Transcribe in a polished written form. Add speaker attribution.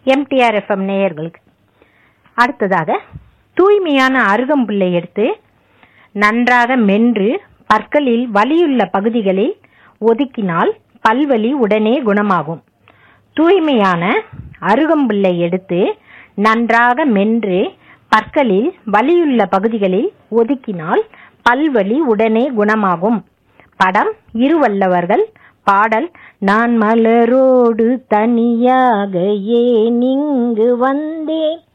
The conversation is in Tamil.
Speaker 1: எம்டிஆர் எஃப்எம் நேயர்களுக்கு. அடுத்ததாக தூய்மையான அருகம்புல்லை எடுத்து நன்றாக மென்று பற்களில் வலியுள்ள பகுதிகளில் ஒதுக்கினால் பல்வலி உடனே குணமாகும். தூய்மையான அருகம்புல்லை எடுத்து நன்றாக மென்று பற்களில் வலியுள்ள பகுதிகளில் ஒதுக்கினால் பல்வலி உடனே குணமாகும். படம் இருவல்லவர்கள். பாடல் நான் மலரோடு தனியாக ஏன் இங்கு வந்தேன்.